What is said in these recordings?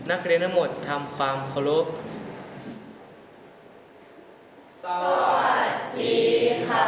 นักเรียนทั้งหมดทำความเคารพสวัสดีค่ะ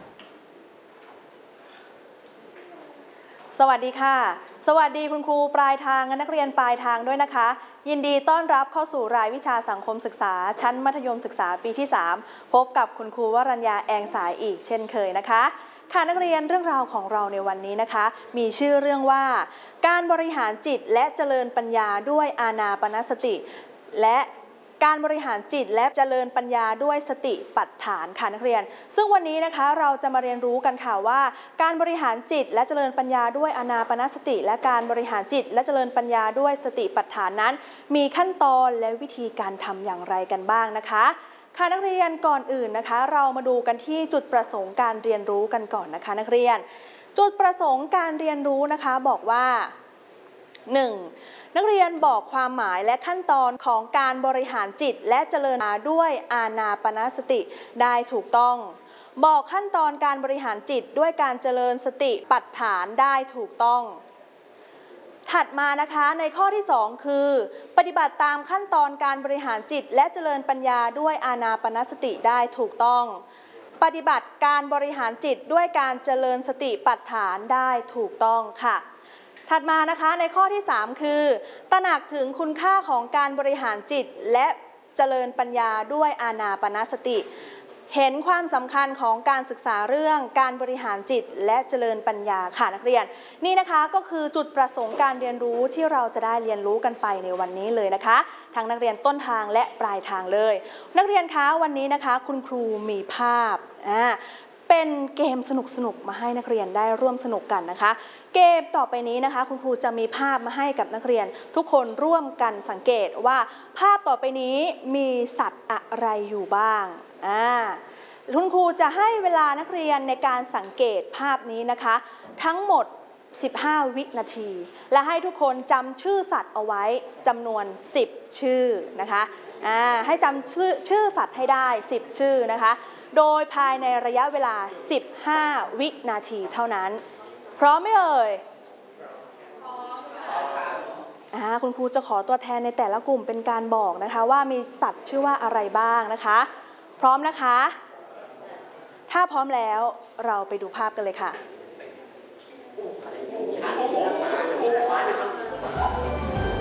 สวัสดีค่ะสวัสดีคุณครูปลายทางและนักเรียนปลายทางด้วยนะคะยินดีต้อนรับเข้าสู่รายวิชาสังคมศึกษาชั้นมัธยมศึกษาปีที่3พบกับคุณครูวรัญญาแองสายอีกเช่นเคยนะคะค่ะนักเรียนเรื่องราวของเราในวันนี้นะคะมีชื่อเรื่องว่าการบริหารจิตและเจริญปัญญาด้วยอานาปานสติและการบริหารจิตและเจริญปัญญาด้วยสติปัฏฐานค่ะนักเรียนซึ่งวันนี้นะคะเราจะมาเรียนรู้กันค่ะว่าการบริหารจิตและเจริญปัญญาด้วยอานาปานสติและการบริหารจิตและเจริญปัญญาด้วยสติปัฏฐานนั้นมีขั้นตอนและวิธีการทำอย่างไรกันบ้างนะคะค่ะนักเรียนก่อนอื่นนะคะเรามาดูกันที่จุดประสงค์การเรียนรู้กันก่อนนะคะนักเรียนจุดประสงค์การเรียนรู้นะคะบอกว่า 1. นักเรียนบอกความหมายและขั้นตอนของการบริหารจิตและเจริญด้วยอานาปานสติได้ถูกต้องบอกขั้นตอนการบริหารจิตด้วยการเจริญสติปัฏฐานได้ถูกต้องถัดมานะคะในข้อที่2คือปฏิบัติตามขั้นตอนการบริหารจิตและเจริญปัญญาด้วยอานาปานสติได้ถูกต้องปฏิบัติการบริหารจิตด้วยการเจริญสติปัฏฐานได้ถูกต้องค่ะถัดมานะคะในข้อที่3คือตระหนักถึงคุณค่าของการบริหารจิตและเจริญปัญญาด้วยอานาปานสติเห็นความสำคัญของการศึกษาเรื่องการบริหารจิตและเจริญปัญญาค่ะนักเรียนนี่นะคะก็คือจุดประสงค์การเรียนรู้ที่เราจะได้เรียนรู้กันไปในวันนี้เลยนะคะทั้งนักเรียนต้นทางและปลายทางเลยนักเรียนคะวันนี้นะคะคุณครูมีภาพเป็นเกมสนุกๆมาให้นักเรียนได้ร่วมสนุกกันนะคะเกมต่อไปนี้นะคะคุณครูจะมีภาพมาให้กับนักเรียนทุกคนร่วมกันสังเกตว่าภาพต่อไปนี้มีสัตว์อะไรอยู่บ้างคุณครูจะให้เวลานักเรียนในการสังเกตภาพนี้นะคะทั้งหมด15 วินาทีและให้ทุกคนจำชื่อสัตว์เอาไว้จำนวน10ชื่อนะคะให้จำชื่อสัตว์ให้ได้10ชื่อนะคะโดยภายในระยะเวลา15 วินาทีเท่านั้นพร้อมไหมเอ่ยคุณครูจะขอตัวแทนในแต่ละกลุ่มเป็นการบอกนะคะว่ามีสัตว์ชื่อว่าอะไรบ้างนะคะพร้อมนะคะถ้าพร้อมแล้วเราไปดูภาพกันเลยค่ะ